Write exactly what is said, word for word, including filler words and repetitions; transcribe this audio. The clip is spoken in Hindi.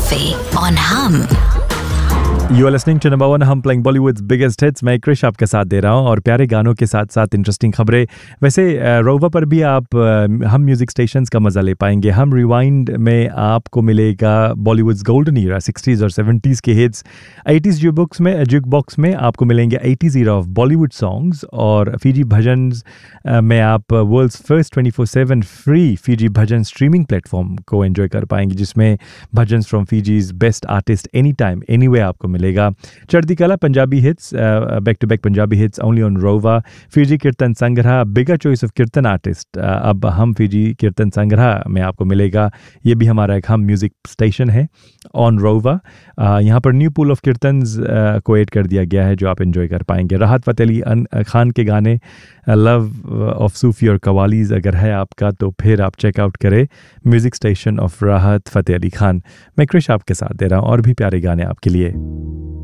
Cafe on Hum. You are listening to number one Hum playing Bollywood's biggest hits. मैं क्रिश आपके साथ दे रहा हूँ और प्यारे गानों के साथ साथ इंटरेस्टिंग खबरें. वैसे रोवा पर भी आप हम म्यूजिक स्टेशंस का मज़ा ले पाएंगे. हम रिवाइंड में आपको मिलेगा बॉलीवुड्स गोल्डन ईरा सिक्सटीज़ और सेवेंटीज़ के हिट्स. एटीज़ जुक बॉक्स में जुक बॉक्स में आपको मिलेंगे eighties era of Bollywood songs और फीजी भजन्स में आप world's first twenty four seven free Fiji भजन स्ट्रीमिंग प्लेटफॉर्म को एंजॉय कर पाएंगे, जिसमें bhajans from फीजीज best artist any time any way आपको मिलेगा. चढ़ती कला Punjabi hits, back to back Punjabi hits only on रोवा. फीजी कीर्तन संग्रह, बिगर चॉइस ऑफ कीर्तन आर्टिस्ट अब हम फीजी कीर्तन संग्रह में आपको मिलेगा. ये भी हमारा एक हम म्यूजिक स्टेशन है ऑन रोवा. यहाँ पर न्यू पूल ऑफ कीर्तन्स को ऐड कर दिया गया है जो आप एंजॉय कर पाएंगे. राहत फ़तेह अली खान के गाने लव ऑफ सूफी और कवालीज अगर है आपका तो फिर आप चेकआउट करें म्यूजिक स्टेशन ऑफ राहत फ़तेह अली खान. मैं क्रिश आपके साथ दे रहा हूँ और भी प्यारे गाने आपके लिए.